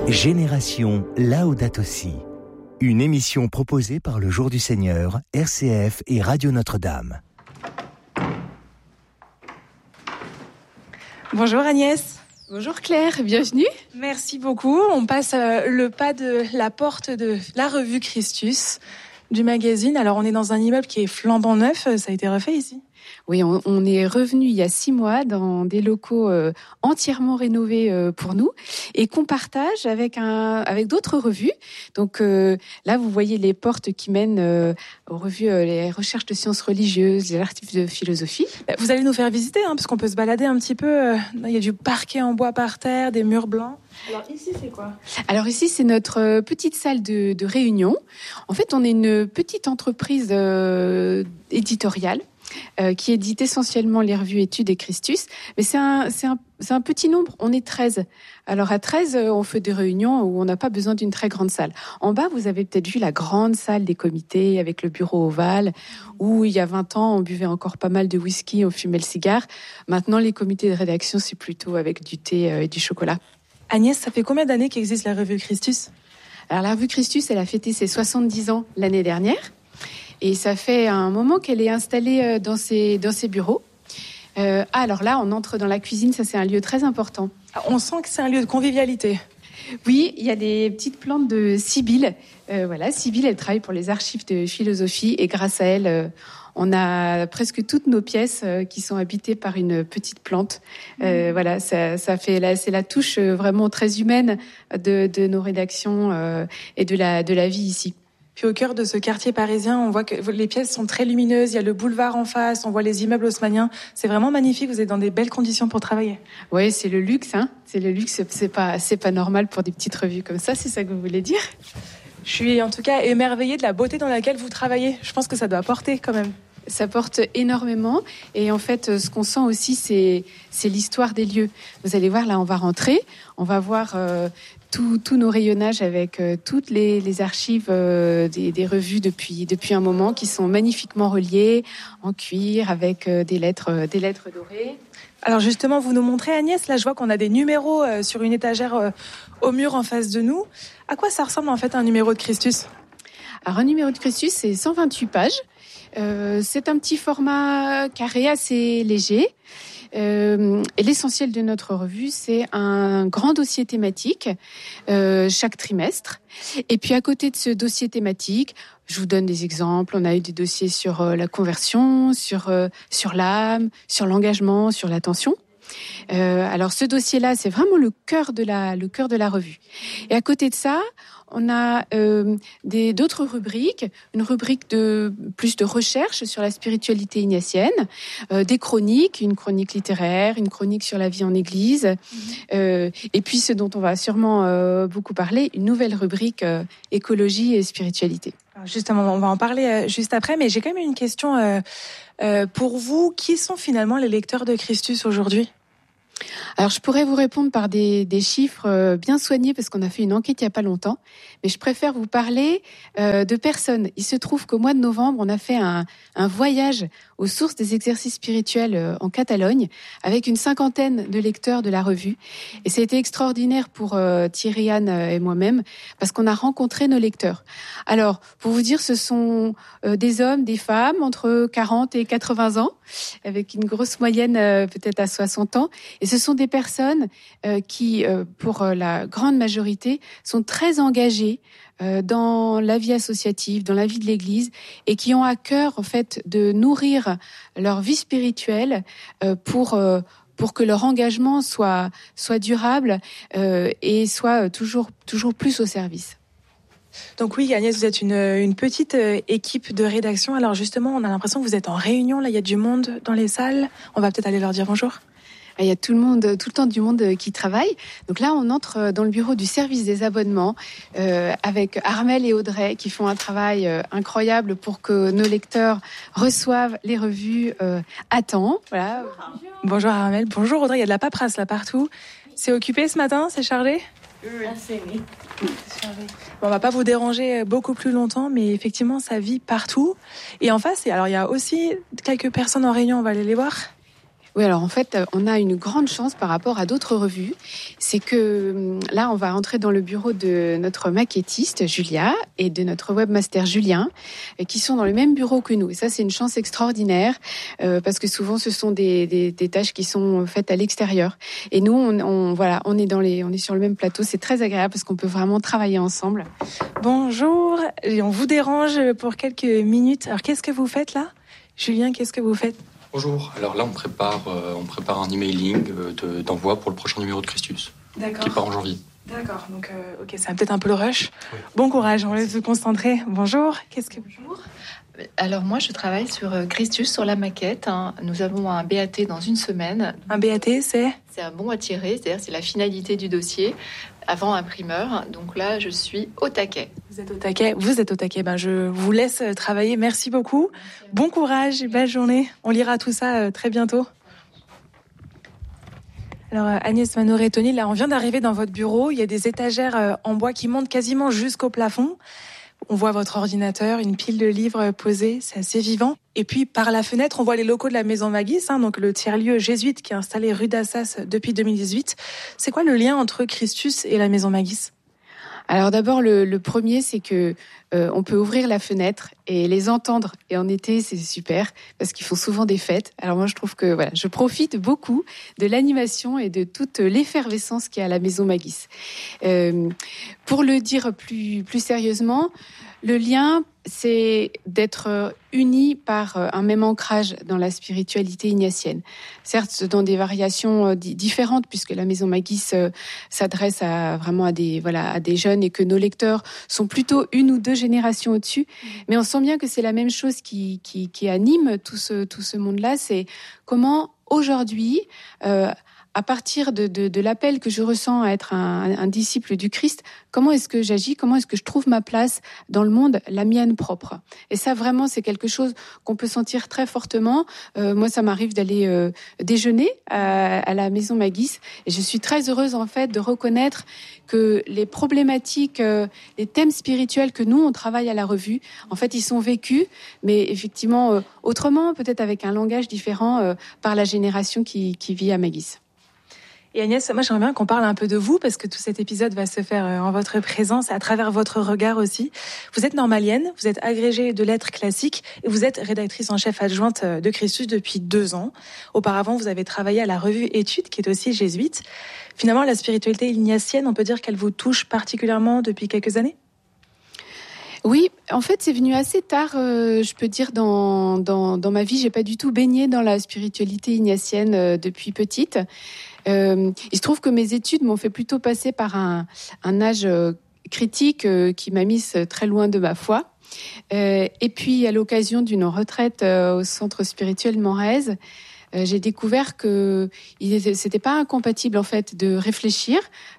Génération Laudato Si. Une émission proposée par le Jour du Seigneur, RCF et Radio Notre-Dame. Bonjour Agnès. Bonjour Claire, bienvenue. Merci beaucoup. On passe le pas de la porte de la revue Christus du magazine. Alors on est dans un immeuble qui est flambant neuf, ça a été refait ici ? Oui, on est revenu il y a 6 mois dans des locaux entièrement rénovés pour nous et qu'on partage avec d'autres revues. Donc là, vous voyez les portes qui mènent aux revues les recherches de sciences religieuses, les articles de philosophie. Vous allez nous faire visiter, parce qu'on peut se balader un petit peu. Il y a du parquet en bois par terre, des murs blancs. Alors ici, c'est quoi ? Alors ici, c'est notre petite salle de réunion. En fait, on est une petite entreprise éditoriale qui édite essentiellement les revues Études et Christus. Mais c'est un petit nombre, on est 13. Alors à 13, on fait des réunions où on n'a pas besoin d'une très grande salle. En bas, vous avez peut-être vu la grande salle des comités avec le bureau ovale, où il y a 20 ans, on buvait encore pas mal de whisky, on fumait le cigare. Maintenant, les comités de rédaction, c'est plutôt avec du thé et du chocolat. Agnès, ça fait combien d'années qu'existe la revue Christus ? Alors la revue Christus, elle a fêté ses 70 ans l'année dernière. Et ça fait un moment qu'elle est installée dans ses bureaux. Alors là, on entre dans la cuisine, ça c'est un lieu très important. On sent que c'est un lieu de convivialité. Oui, il y a des petites plantes de Sibylle. Sibylle, elle travaille pour les archives de philosophie et grâce à elle, on a presque toutes nos pièces qui sont habitées par une petite plante. Ça fait c'est la touche vraiment très humaine de nos rédactions et de la vie ici. Puis au cœur de ce quartier parisien, on voit que les pièces sont très lumineuses. Il y a le boulevard en face, on voit les immeubles haussmanniens. C'est vraiment magnifique. Vous êtes dans des belles conditions pour travailler. Oui, c'est le luxe, C'est le luxe. C'est pas normal pour des petites revues comme ça. C'est ça que vous voulez dire ? Je suis en tout cas émerveillée de la beauté dans laquelle vous travaillez. Je pense que ça doit porter quand même. Ça porte énormément. Et en fait, ce qu'on sent aussi, c'est l'histoire des lieux. Vous allez voir, là, on va rentrer. On va voir tous nos rayonnages avec toutes les archives des revues depuis un moment qui sont magnifiquement reliées en cuir avec des lettres dorées. Alors justement, vous nous montrez, Agnès, là je vois qu'on a des numéros sur une étagère au mur en face de nous. À quoi ça ressemble en fait un numéro de Christus ? Alors un numéro de Christus, c'est 128 pages. C'est un petit format carré assez léger. Et l'essentiel de notre revue, c'est un grand dossier thématique chaque trimestre. Et puis à côté de ce dossier thématique, je vous donne des exemples. On a eu des dossiers sur la conversion, sur l'âme, sur l'engagement, sur l'attention. Alors ce dossier-là, c'est vraiment le cœur de la revue. Et à côté de ça, on a d'autres rubriques, une rubrique plus de recherche sur la spiritualité ignatienne, des chroniques, une chronique littéraire, une chronique sur la vie en église, et puis ce dont on va sûrement beaucoup parler, une nouvelle rubrique écologie et spiritualité. Alors justement, on va en parler juste après, mais j'ai quand même une question pour vous. Qui sont finalement les lecteurs de Christus aujourd'hui ? Alors, je pourrais vous répondre par des chiffres bien soignés parce qu'on a fait une enquête il n'y a pas longtemps, mais je préfère vous parler de personnes. Il se trouve qu'au mois de novembre, on a fait un voyage aux sources des exercices spirituels en Catalogne avec une 50aine de lecteurs de la revue. Et ça a été extraordinaire pour Thierry, Anne et moi-même parce qu'on a rencontré nos lecteurs. Alors, pour vous dire, ce sont des hommes, des femmes entre 40 et 80 ans avec une grosse moyenne peut-être à 60 ans. Et ce sont des personnes qui, pour la grande majorité, sont très engagées dans la vie associative, dans la vie de l'Église, et qui ont à cœur en fait de nourrir leur vie spirituelle pour que leur engagement soit durable et soit toujours plus au service. Donc oui, Agnès, vous êtes une petite équipe de rédaction. Alors justement, on a l'impression que vous êtes en réunion. Là, il y a du monde dans les salles. On va peut-être aller leur dire bonjour. Il y a tout le temps du monde qui travaille. Donc là, on entre dans le bureau du service des abonnements avec Armel et Audrey qui font un travail incroyable pour que nos lecteurs reçoivent les revues à temps. Voilà. Bonjour Armel, bonjour Audrey. Il y a de la paperasse là partout. C'est occupé ce matin ? C'est chargé ? Oui. Bon, on va pas vous déranger beaucoup plus longtemps, mais effectivement, ça vit partout. Et en face, il y a aussi quelques personnes en réunion. On va aller les voir. Oui, alors en fait, on a une grande chance par rapport à d'autres revues. C'est que là, on va entrer dans le bureau de notre maquettiste, Julia, et de notre webmaster, Julien, qui sont dans le même bureau que nous. Et ça, c'est une chance extraordinaire, parce que souvent, ce sont des tâches qui sont faites à l'extérieur. Et nous, on est sur le même plateau. C'est très agréable parce qu'on peut vraiment travailler ensemble. Bonjour, et on vous dérange pour quelques minutes. Alors, qu'est-ce que vous faites là ? Julien, qu'est-ce que vous faites ? Bonjour, alors là on prépare un emailing d'envoi pour le prochain numéro de Christus. D'accord. Qui part en janvier. D'accord, donc ok, ça va peut-être un peu le rush. Oui. Bon courage, on laisse se concentrer. Bonjour, Bonjour. Alors moi je travaille sur Christus, sur la maquette. Nous avons un BAT dans une semaine. Un BAT, c'est un bon à tirer, c'est-à-dire c'est la finalité du dossier avant imprimeur. Donc là je suis au taquet. Vous êtes au taquet. Ben, je vous laisse travailler. Merci beaucoup. Bon courage et belle journée. On lira tout ça très bientôt. Alors Agnès Manoret-Tony, là on vient d'arriver dans votre bureau. Il y a des étagères en bois qui montent quasiment jusqu'au plafond. On voit votre ordinateur, une pile de livres posés, c'est assez vivant. Et puis par la fenêtre, on voit les locaux de la Maison Magis, donc le tiers-lieu jésuite qui est installé rue d'Assas depuis 2018. C'est quoi le lien entre Christus et la Maison Magis ? Alors d'abord, le premier, c'est que on peut ouvrir la fenêtre et les entendre. Et en été, c'est super parce qu'ils font souvent des fêtes. Alors moi, je trouve que je profite beaucoup de l'animation et de toute l'effervescence qu'il y a à la Maison Magis. Pour le dire plus sérieusement, le lien, c'est d'être unis par un même ancrage dans la spiritualité ignatienne. Certes, dans des variations différentes, puisque la Maison Magis s'adresse vraiment à des jeunes et que nos lecteurs sont plutôt une ou deux générations au-dessus. Mais on sent bien que c'est la même chose qui anime tout ce monde-là. C'est comment aujourd'hui, à partir de l'appel que je ressens à être un disciple du Christ, comment est-ce que j'agis, comment est-ce que je trouve ma place dans le monde, la mienne propre. Et ça, vraiment, c'est quelque chose qu'on peut sentir très fortement. Moi, ça m'arrive d'aller déjeuner à la Maison Magis, et je suis très heureuse, en fait, de reconnaître que les problématiques, les thèmes spirituels que nous, on travaille à la revue, en fait, ils sont vécus, mais effectivement, autrement, peut-être avec un langage différent par la génération qui vit à Magis. Et Agnès, moi j'aimerais bien qu'on parle un peu de vous, parce que tout cet épisode va se faire en votre présence, à travers votre regard aussi. Vous êtes normalienne, vous êtes agrégée de lettres classiques, et vous êtes rédactrice en chef adjointe de Christus depuis 2 ans. Auparavant, vous avez travaillé à la revue Études, qui est aussi jésuite. Finalement, la spiritualité ignatienne, on peut dire qu'elle vous touche particulièrement depuis quelques années ? Oui, en fait, c'est venu assez tard, je peux dire, dans ma vie. J'ai pas du tout baigné dans la spiritualité ignatienne depuis petite. Il se trouve que mes études m'ont fait plutôt passer par un âge critique qui m'a mise très loin de ma foi. Et puis, à l'occasion d'une retraite au centre spirituel Morez, j'ai découvert que c'était pas incompatible en fait de réfléchir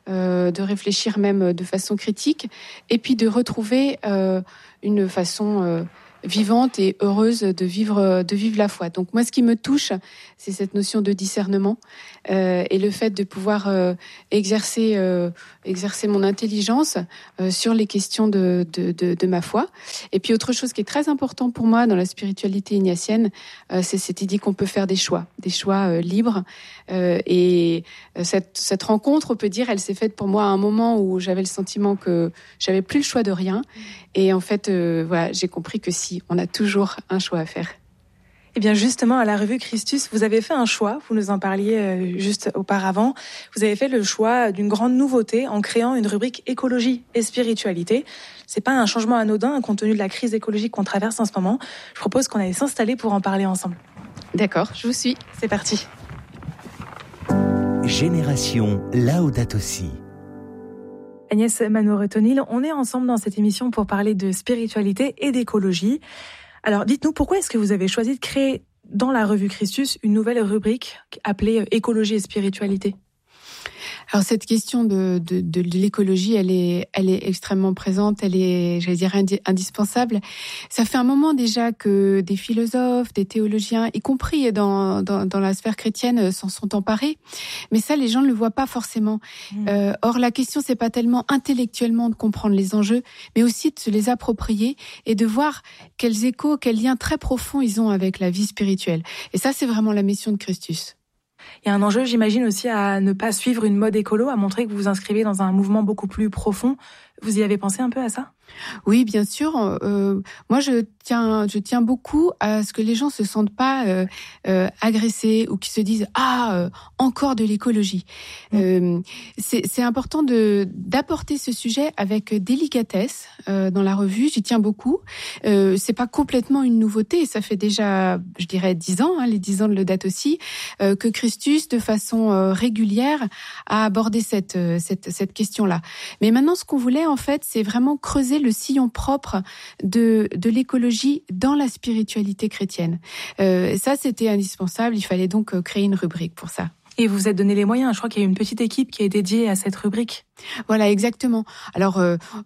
même de façon critique, et puis de retrouver une façon vivante et heureuse de vivre la foi. Donc moi, ce qui me touche, c'est cette notion de discernement et le fait de pouvoir exercer mon intelligence sur les questions de ma foi. Et puis autre chose qui est très important pour moi dans la spiritualité ignatienne, c'est cette idée qu'on peut faire des choix libres. Et cette rencontre, on peut dire, elle s'est faite pour moi à un moment où j'avais le sentiment que j'avais plus le choix de rien. Et en fait, j'ai compris que si, on a toujours un choix à faire. Eh bien justement, à la revue Christus, vous avez fait un choix, vous nous en parliez juste auparavant. Vous avez fait le choix d'une grande nouveauté en créant une rubrique écologie et spiritualité. C'est pas un changement anodin compte tenu de la crise écologique qu'on traverse en ce moment. Je propose qu'on aille s'installer pour en parler ensemble. D'accord, je vous suis. C'est parti. Génération Laudato Si. Agnès Manoret-Tony, on est ensemble dans cette émission pour parler de spiritualité et d'écologie. Alors dites-nous, pourquoi est-ce que vous avez choisi de créer dans la revue Christus une nouvelle rubrique appelée écologie et spiritualité ? Alors cette question de l'écologie, elle est extrêmement présente, elle est, j'allais dire, indispensable. Ça fait un moment déjà que des philosophes, des théologiens, y compris dans la sphère chrétienne, s'en sont emparés. Mais ça, les gens ne le voient pas forcément. Or, la question, c'est pas tellement intellectuellement de comprendre les enjeux, mais aussi de se les approprier et de voir quels échos, quels liens très profonds ils ont avec la vie spirituelle. Et ça, c'est vraiment la mission de Christus. Il y a un enjeu, j'imagine, aussi à ne pas suivre une mode écolo, à montrer que vous vous inscrivez dans un mouvement beaucoup plus profond. Vous y avez pensé un peu à ça ? Oui, bien sûr. Moi, je tiens beaucoup à ce que les gens se sentent pas agressés ou qui se disent encore de l'écologie. C'est important d'apporter ce sujet avec délicatesse dans la revue. J'y tiens beaucoup. C'est pas complètement une nouveauté. Ça fait déjà, je dirais, 10 ans, les 10 ans de l'Eudate aussi, que Christus, de façon régulière, a abordé cette question-là. Mais maintenant, ce qu'on voulait, en fait, c'est vraiment creuser le sillon propre de l'écologie dans la spiritualité chrétienne. Ça, c'était indispensable. Il fallait donc créer une rubrique pour ça. Et vous vous êtes donné les moyens. Je crois qu'il y a une petite équipe qui est dédiée à cette rubrique. Voilà, exactement. Alors,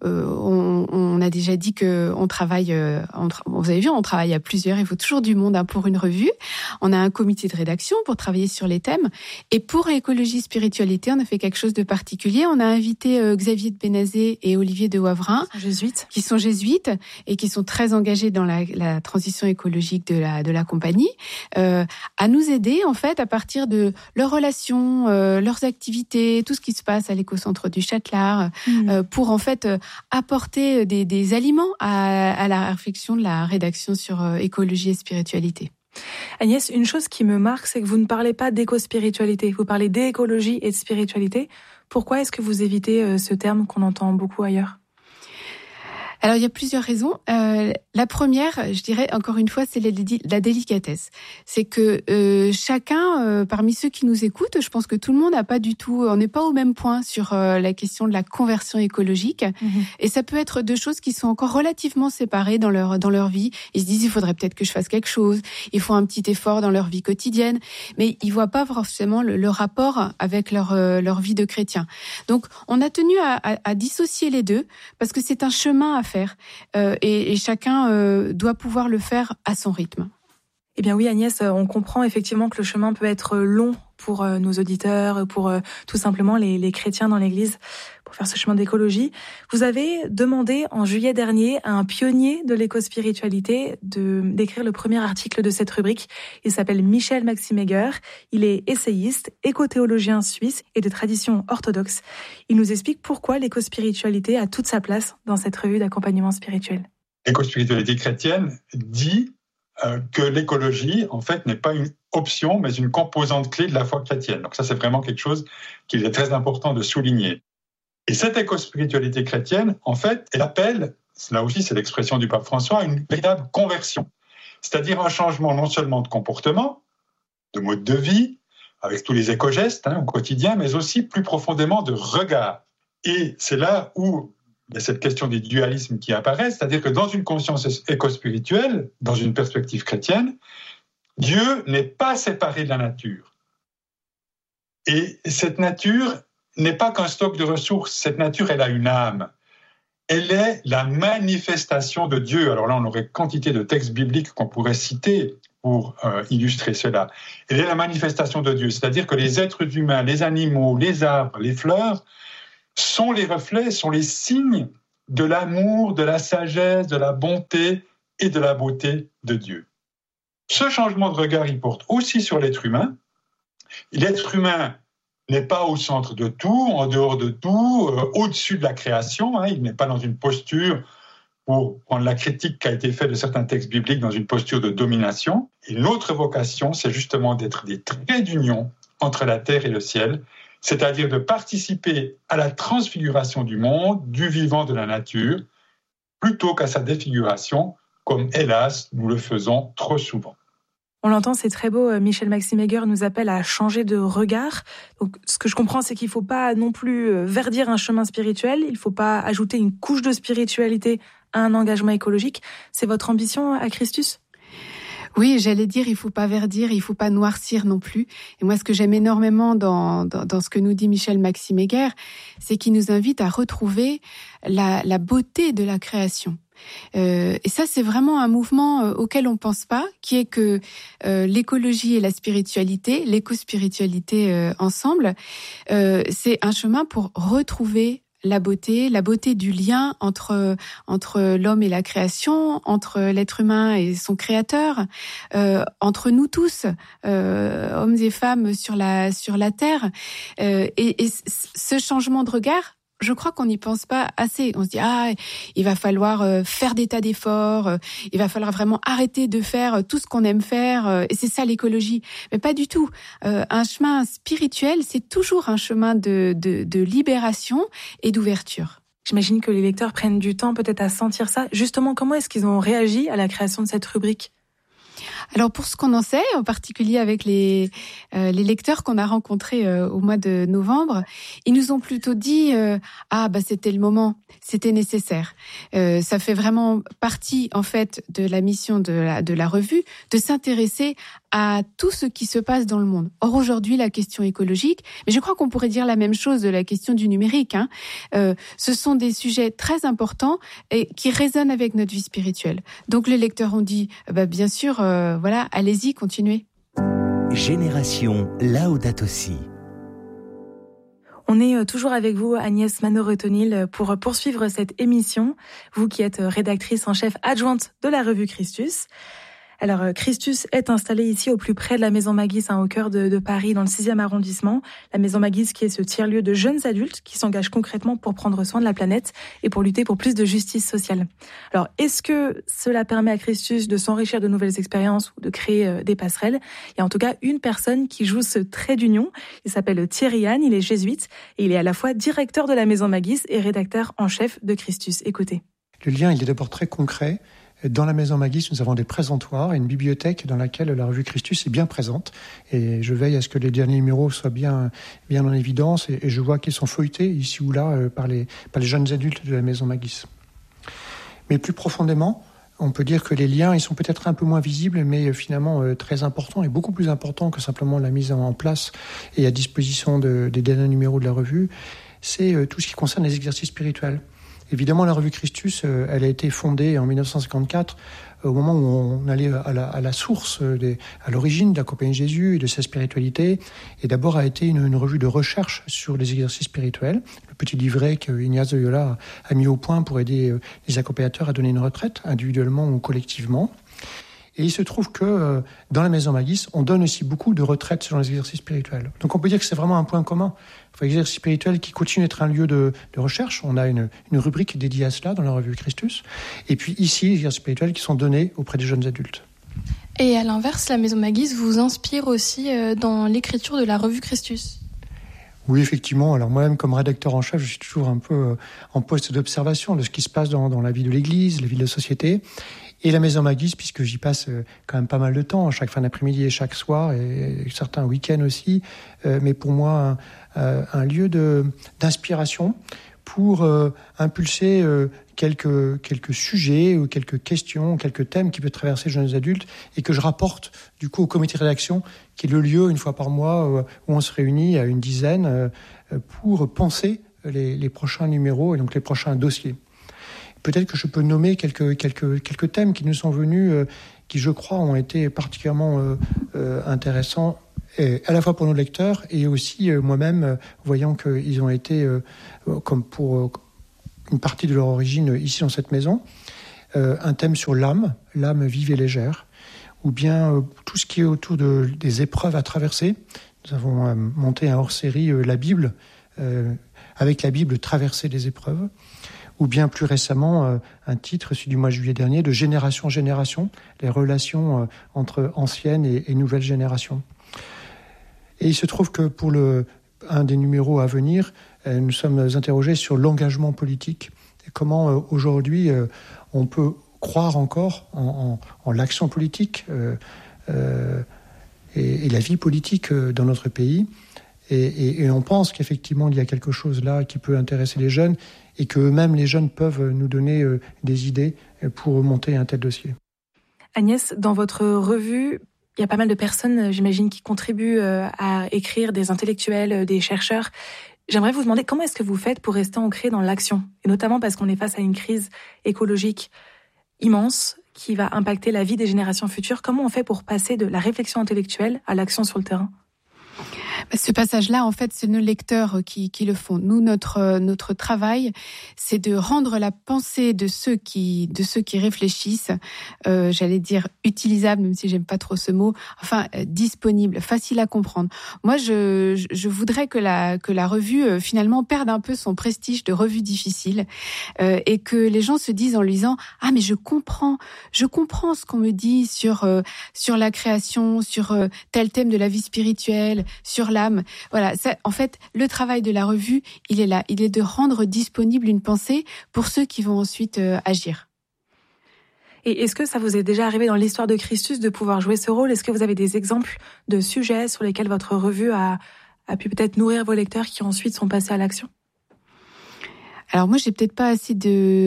on a déjà dit que on travaille. Vous avez vu, on travaille à plusieurs. Il faut toujours du monde pour une revue. On a un comité de rédaction pour travailler sur les thèmes. Et pour écologie spiritualité, on a fait quelque chose de particulier. On a invité Xavier de Bénazet et Olivier de Wavrin, qui sont jésuites et qui sont très engagés dans la transition écologique de la compagnie, à nous aider en fait à partir de leurs relations, leurs activités, tout ce qui se passe à l'écocentre du Châtelard, pour en fait apporter des aliments à la réflexion de la rédaction sur écologie et spiritualité. Agnès, une chose qui me marque, c'est que vous ne parlez pas d'éco-spiritualité, vous parlez d'écologie et de spiritualité. Pourquoi est-ce que vous évitez ce terme qu'on entend beaucoup ailleurs ? Alors, il y a plusieurs raisons. La première, je dirais encore une fois, c'est la délicatesse. C'est que chacun, parmi ceux qui nous écoutent, je pense que tout le monde on n'est pas au même point sur la question de la conversion écologique. Et ça peut être deux choses qui sont encore relativement séparées dans leur vie. Ils se disent, il faudrait peut-être que je fasse quelque chose. Ils font un petit effort dans leur vie quotidienne, mais ils voient pas forcément le rapport avec leur vie de chrétien. Donc, on a tenu à dissocier les deux parce que c'est un chemin à faire et chacun doit pouvoir le faire à son rythme. Eh bien oui Agnès, on comprend effectivement que le chemin peut être long pour nos auditeurs, pour tout simplement les chrétiens dans l'Église, pour faire ce chemin d'écologie. Vous avez demandé en juillet dernier à un pionnier de l'éco-spiritualité d'écrire le premier article de cette rubrique. Il s'appelle Michel Maximegger. Il est essayiste, éco-théologien suisse et de tradition orthodoxe. Il nous explique pourquoi l'éco-spiritualité a toute sa place dans cette revue d'accompagnement spirituel. L'éco-spiritualité chrétienne dit que l'écologie, en fait, n'est pas une option, mais une composante clé de la foi chrétienne. Donc ça, c'est vraiment quelque chose qu'il est très important de souligner. Et cette éco-spiritualité chrétienne, en fait, elle appelle, là aussi c'est l'expression du pape François, une véritable conversion. C'est-à-dire un changement non seulement de comportement, de mode de vie, avec tous les éco-gestes au quotidien, mais aussi plus profondément de regard. Et c'est là où il y a cette question des dualismes qui apparaît, c'est-à-dire que dans une conscience éco-spirituelle, dans une perspective chrétienne, Dieu n'est pas séparé de la nature. Et cette nature n'est pas qu'un stock de ressources, cette nature, elle a une âme. Elle est la manifestation de Dieu. Alors là, on aurait quantité de textes bibliques qu'on pourrait citer pour illustrer cela. Elle est la manifestation de Dieu, c'est-à-dire que les êtres humains, les animaux, les arbres, les fleurs, sont les reflets, sont les signes de l'amour, de la sagesse, de la bonté et de la beauté de Dieu. Ce changement de regard, il porte aussi sur l'être humain. L'être humain n'est pas au centre de tout, en dehors de tout, au-dessus de la création. Il n'est pas dans une posture, pour prendre la critique qui a été faite de certains textes bibliques, dans une posture de domination. Et notre vocation, c'est justement d'être des traits d'union entre la terre et le ciel, c'est-à-dire de participer à la transfiguration du monde, du vivant, de la nature, plutôt qu'à sa défiguration, comme hélas, nous le faisons trop souvent. On l'entend, c'est très beau. Michel Maximegger nous appelle à changer de regard. Donc, ce que je comprends, c'est qu'il ne faut pas non plus verdir un chemin spirituel. Il ne faut pas ajouter une couche de spiritualité à un engagement écologique. C'est votre ambition à Christus ? Oui, j'allais dire, il faut pas verdir, il faut pas noircir non plus. Et moi, ce que j'aime énormément dans ce que nous dit Michel Maximegger, c'est qu'il nous invite à retrouver la beauté de la création. Et ça, c'est vraiment un mouvement auquel on pense pas, qui est que l'écologie et la spiritualité, l'éco-spiritualité ensemble, c'est un chemin pour retrouver la beauté du lien entre l'homme et la création, entre l'être humain et son créateur, entre nous tous, hommes et femmes sur la terre, et ce changement de regard, je crois qu'on n'y pense pas assez. On se dit il va falloir faire des tas d'efforts, il va falloir vraiment arrêter de faire tout ce qu'on aime faire, et c'est ça l'écologie. Mais pas du tout. Un chemin spirituel, c'est toujours un chemin de libération et d'ouverture. J'imagine que les lecteurs prennent du temps peut-être à sentir ça. Justement, comment est-ce qu'ils ont réagi à la création de cette rubrique ? Alors pour ce qu'on en sait, en particulier avec les lecteurs qu'on a rencontrés au mois de novembre, ils nous ont plutôt dit c'était le moment, c'était nécessaire. Ça fait vraiment partie en fait de la mission de la revue de s'intéresser à tout ce qui se passe dans le monde. Or aujourd'hui, la question écologique, mais je crois qu'on pourrait dire la même chose de la question du numérique. Ce sont des sujets très importants et qui résonnent avec notre vie spirituelle. Donc les lecteurs ont dit, bien sûr, allez-y, continuez. Génération Laudato Si. On est toujours avec vous, Agnès Manot-Retenil, pour poursuivre cette émission. Vous qui êtes rédactrice en chef adjointe de la revue Christus. Alors, Christus est installé ici au plus près de la Maison Magis, au cœur de Paris, dans le 6e arrondissement. La Maison Magis qui est ce tiers-lieu de jeunes adultes qui s'engagent concrètement pour prendre soin de la planète et pour lutter pour plus de justice sociale. Alors, est-ce que cela permet à Christus de s'enrichir de nouvelles expériences ou de créer des passerelles ? Il y a en tout cas une personne qui joue ce trait d'union. Il s'appelle Thierry Anne, il est jésuite et il est à la fois directeur de la Maison Magis et rédacteur en chef de Christus. Écoutez. Le lien, il est d'abord très concret. Dans la Maison Magis, nous avons des présentoirs et une bibliothèque dans laquelle la revue Christus est bien présente. Et je veille à ce que les derniers numéros soient bien en évidence. Et je vois qu'ils sont feuilletés ici ou là par les jeunes adultes de la Maison Magis. Mais plus profondément, on peut dire que les liens, ils sont peut-être un peu moins visibles, mais finalement très importants et beaucoup plus importants que simplement la mise en place et à disposition des derniers numéros de la revue. C'est tout ce qui concerne les exercices spirituels. Évidemment, la revue Christus, elle a été fondée en 1954, au moment où on allait à la source, à l'origine de la Compagnie de Jésus et de sa spiritualité. Et d'abord a été une revue de recherche sur les exercices spirituels. Le petit livret que Ignace de Loyola a mis au point pour aider les accompagnateurs à donner une retraite, individuellement ou collectivement. Et il se trouve que dans la Maison Magis, on donne aussi beaucoup de retraites selon les exercices spirituels. Donc on peut dire que c'est vraiment un point commun. L'exercice spirituel qui continue d'être un lieu de recherche. On a une rubrique dédiée à cela dans la revue Christus. Et puis ici, les exercices spirituels qui sont donnés auprès des jeunes adultes. Et à l'inverse, la Maison Magis vous inspire aussi dans l'écriture de la revue Christus. Oui, effectivement. Alors moi-même, comme rédacteur en chef, je suis toujours un peu en poste d'observation de ce qui se passe dans la vie de l'Église, la vie de la société. Et la Maison Magis, puisque j'y passe quand même pas mal de temps, chaque fin d'après-midi et chaque soir, et certains week-ends aussi. Mais pour moi, un lieu d'inspiration pour impulser quelques sujets ou quelques questions, quelques thèmes qui peuvent traverser les jeunes adultes et que je rapporte du coup au comité de rédaction, qui est le lieu, une fois par mois, où on se réunit à une dizaine pour penser les prochains numéros et donc les prochains dossiers. Peut-être que je peux nommer quelques thèmes qui nous sont venus, qui je crois ont été particulièrement intéressants, à la fois pour nos lecteurs et aussi moi-même, voyant qu'ils ont été, comme pour une partie de leur origine ici dans cette maison, un thème sur l'âme vive et légère, ou bien tout ce qui est autour des épreuves à traverser. Nous avons monté un hors-série, la Bible, avec la Bible, traverser les épreuves. Ou bien plus récemment, un titre, celui du mois de juillet dernier, de Génération en Génération, les relations entre anciennes et nouvelles générations. Et il se trouve que pour un des numéros à venir, nous sommes interrogés sur l'engagement politique. Et comment aujourd'hui on peut croire encore en l'action politique et la vie politique dans notre pays. Et on pense qu'effectivement, il y a quelque chose là qui peut intéresser les jeunes et qu'eux-mêmes, les jeunes, peuvent nous donner des idées pour monter un tel dossier. Agnès, dans votre revue, il y a pas mal de personnes, j'imagine, qui contribuent à écrire, des intellectuels, des chercheurs. J'aimerais vous demander comment est-ce que vous faites pour rester ancré dans l'action, et notamment parce qu'on est face à une crise écologique immense qui va impacter la vie des générations futures. Comment on fait pour passer de la réflexion intellectuelle à l'action sur le terrain ? Ce passage-là, en fait, c'est nos lecteurs qui le font. Nous, notre travail, c'est de rendre la pensée de ceux qui réfléchissent, j'allais dire utilisable, même si j'aime pas trop ce mot, enfin disponible, facile à comprendre. Moi, je voudrais que la revue finalement perde un peu son prestige de revue difficile et que les gens se disent en lisant mais je comprends ce qu'on me dit sur la création, sur tel thème de la vie spirituelle, sur l'âme. Voilà, ça, en fait, le travail de la revue, il est là. Il est de rendre disponible une pensée pour ceux qui vont ensuite agir. Et est-ce que ça vous est déjà arrivé dans l'histoire de Christus de pouvoir jouer ce rôle ? Est-ce que vous avez des exemples de sujets sur lesquels votre revue a pu peut-être nourrir vos lecteurs qui ensuite sont passés à l'action ? Alors moi, j'ai peut-être pas assez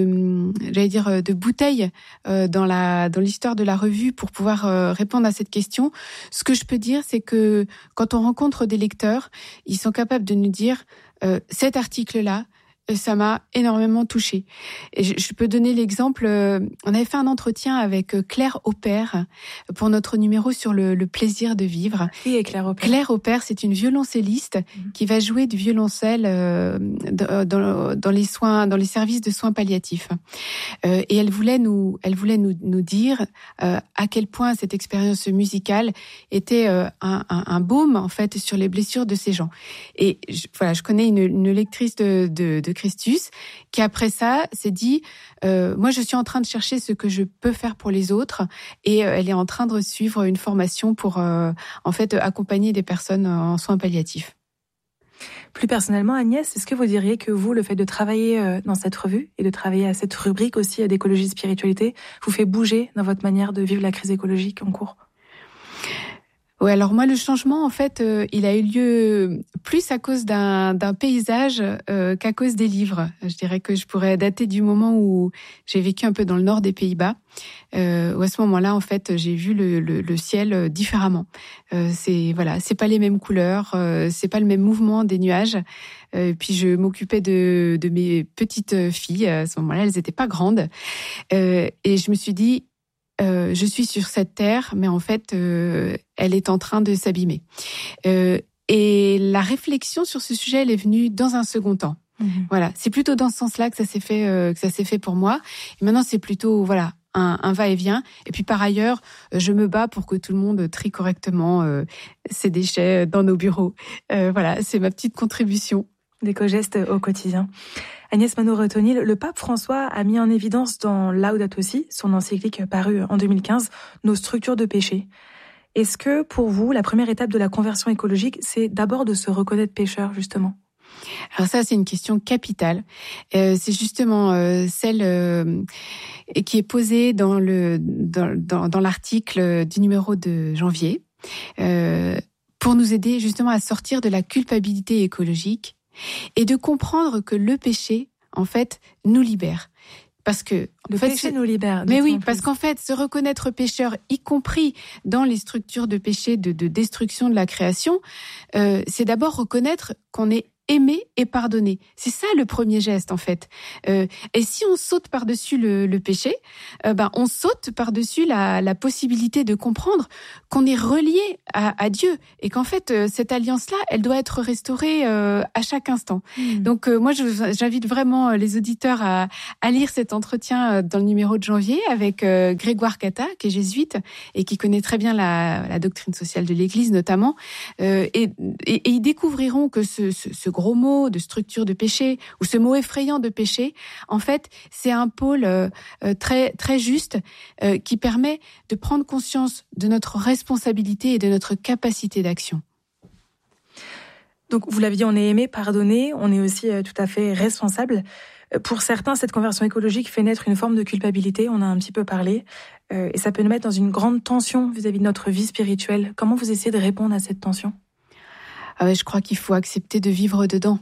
de bouteilles dans l'histoire de la revue pour pouvoir répondre à cette question. Ce que je peux dire, c'est que quand on rencontre des lecteurs, ils sont capables de nous dire cet article-là, ça m'a énormément touchée. Et je peux donner l'exemple, on avait fait un entretien avec Claire Aupert pour notre numéro sur le plaisir de vivre. Qui est Claire Aupert ? Claire Aupert, c'est une violoncelliste qui va jouer du violoncelle dans les services de soins palliatifs. Et elle voulait nous dire à quel point cette expérience musicale était un baume en fait sur les blessures de ces gens. Et je connais une lectrice de Christus qui après ça s'est dit moi je suis en train de chercher ce que je peux faire pour les autres et elle est en train de suivre une formation pour en fait accompagner des personnes en soins palliatifs. Plus personnellement, Agnès, est-ce que vous diriez que vous, le fait de travailler dans cette revue et de travailler à cette rubrique aussi d'écologie et spiritualité, vous fait bouger dans votre manière de vivre la crise écologique en cours ? Ouais, alors moi, le changement, en fait, il a eu lieu plus à cause d'un paysage qu'à cause des livres. Je dirais que je pourrais dater du moment où j'ai vécu un peu dans le nord des Pays-Bas, où à ce moment-là, en fait, j'ai vu le ciel différemment. C'est pas les mêmes couleurs, c'est pas le même mouvement des nuages. Puis je m'occupais de mes petites filles. À ce moment-là, elles étaient pas grandes, et je me suis dit, je suis sur cette terre, mais en fait, elle est en train de s'abîmer. Et la réflexion sur ce sujet, elle est venue dans un second temps. Voilà, c'est plutôt dans ce sens-là que ça s'est fait pour moi. Et maintenant, c'est plutôt un va-et-vient. Et puis par ailleurs, je me bats pour que tout le monde trie correctement ses déchets dans nos bureaux. C'est ma petite contribution. D'éco-gestes au quotidien. Agnès Mann-Rotonil, le pape François a mis en évidence dans Laudato Si, son encyclique parue en 2015, nos structures de péché. Est-ce que pour vous, la première étape de la conversion écologique, c'est d'abord de se reconnaître pécheur, justement ? Alors ça, c'est une question capitale. C'est justement celle qui est posée dans l'article du numéro de janvier, pour nous aider justement à sortir de la culpabilité écologique et de comprendre que le péché, en fait, nous libère. Parce que le péché nous libère. Mais oui, parce qu'en fait, se reconnaître pécheur, y compris dans les structures de péché, de destruction de la création, c'est d'abord reconnaître qu'on est aimé et pardonné. C'est ça le premier geste, en fait. Et si on saute par-dessus le péché, on saute par-dessus la possibilité de comprendre qu'on est relié à Dieu et qu'en fait, cette alliance-là, elle doit être restaurée à chaque instant. Donc, moi, j'invite vraiment les auditeurs à lire cet entretien dans le numéro de janvier avec Grégoire Catta, qui est jésuite et qui connaît très bien la doctrine sociale de l'Église, notamment. Et ils découvriront que ce gros mot de structure de péché ou ce mot effrayant de péché, en fait, c'est un pôle très très juste qui permet de prendre conscience de notre responsabilité et de notre capacité d'action. Donc, vous l'avez dit, on est aimé, pardonné, on est aussi tout à fait responsable. Pour certains, cette conversion écologique fait naître une forme de culpabilité, on a un petit peu parlé, et ça peut nous mettre dans une grande tension vis-à-vis de notre vie spirituelle. Comment vous essayez de répondre à cette tension ? Je crois qu'il faut accepter de vivre dedans.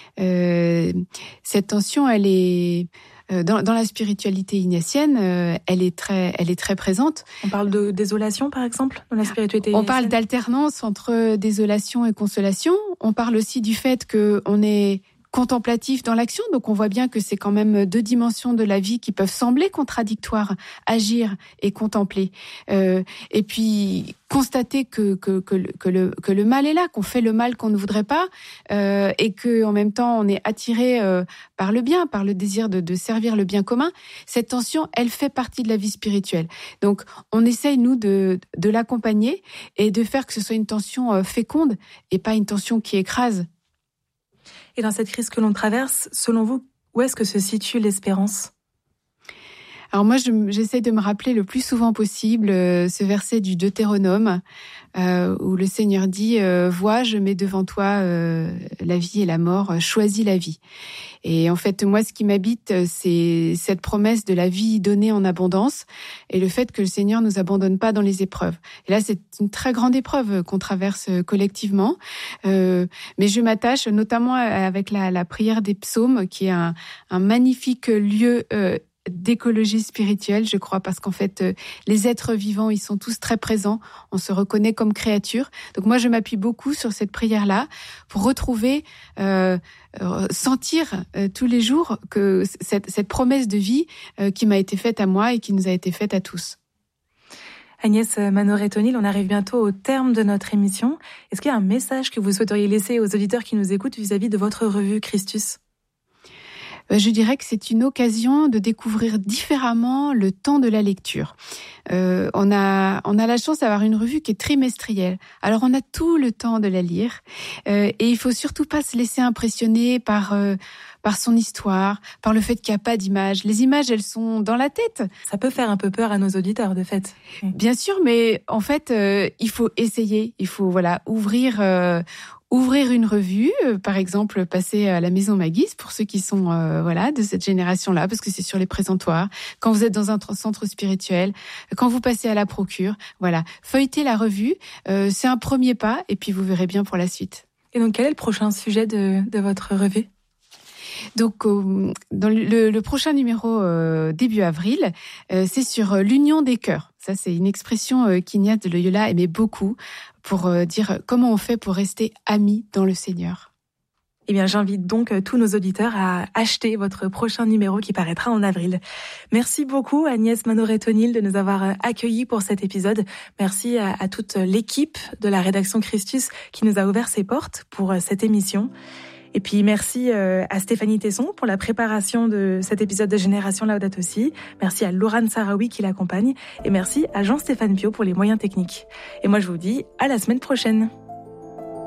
Cette tension, elle est dans la spiritualité ignatienne, elle est très présente. On parle de désolation, par exemple, dans la spiritualité ignatienne. On parle d'alternance entre désolation et consolation. On parle aussi du fait que on est contemplatif dans l'action. Donc on voit bien que c'est quand même 2 dimensions de la vie qui peuvent sembler contradictoires, agir et contempler. Et puis constater que le mal est là, qu'on fait le mal qu'on ne voudrait pas, et que en même temps on est attiré par le bien, par le désir de servir le bien commun. Cette tension, elle fait partie de la vie spirituelle. Donc on essaye nous de l'accompagner et de faire que ce soit une tension féconde et pas une tension qui écrase. Et dans cette crise que l'on traverse, selon vous, où est-ce que se situe l'espérance ? Alors moi, j'essaie de me rappeler le plus souvent possible ce verset du Deutéronome où le Seigneur dit « Vois, je mets devant toi la vie et la mort, choisis la vie ». Et en fait, moi, ce qui m'habite, c'est cette promesse de la vie donnée en abondance et le fait que le Seigneur nous abandonne pas dans les épreuves. Et là, c'est une très grande épreuve qu'on traverse collectivement. Mais je m'attache notamment avec la prière des psaumes, qui est un magnifique lieu d'écologie spirituelle, je crois, parce qu'en fait, les êtres vivants, ils sont tous très présents. On se reconnaît comme créature. Donc moi, je m'appuie beaucoup sur cette prière-là pour retrouver, sentir tous les jours que cette promesse de vie qui m'a été faite à moi et qui nous a été faite à tous. Agnès Manoret-O'Neill, on arrive bientôt au terme de notre émission. Est-ce qu'il y a un message que vous souhaiteriez laisser aux auditeurs qui nous écoutent vis-à-vis de votre revue Christus ? Je dirais que c'est une occasion de découvrir différemment le temps de la lecture. On a la chance d'avoir une revue qui est trimestrielle. Alors on a tout le temps de la lire et il faut surtout pas se laisser impressionner par son histoire, par le fait qu'il n'y a pas d'images. Les images, elles sont dans la tête. Ça peut faire un peu peur à nos auditeurs, de fait. Bien sûr, mais en fait, il faut essayer. Il faut ouvrir une revue, par exemple, passer à la Maison Maguise pour ceux qui sont de cette génération-là, parce que c'est sur les présentoirs. Quand vous êtes dans un centre spirituel, quand vous passez à la procure, feuilletez la revue, c'est un premier pas, et puis vous verrez bien pour la suite. Et donc, quel est le prochain sujet de votre revue ? Donc, dans le prochain numéro début avril, c'est sur l'union des cœurs. Ça, c'est une expression qu'Ignace de Loyola aimait beaucoup pour dire comment on fait pour rester amis dans le Seigneur. Eh bien, j'invite donc tous nos auditeurs à acheter votre prochain numéro qui paraîtra en avril. Merci beaucoup Agnès Manoret-O'Neill de nous avoir accueillis pour cet épisode. Merci à toute l'équipe de la rédaction Christus qui nous a ouvert ses portes pour cette émission. Et puis merci à Stéphanie Tesson pour la préparation de cet épisode de Génération Laudato Si. Merci à Laurane Sarawi qui l'accompagne. Et merci à Jean-Stéphane Pio pour les moyens techniques. Et moi je vous dis à la semaine prochaine.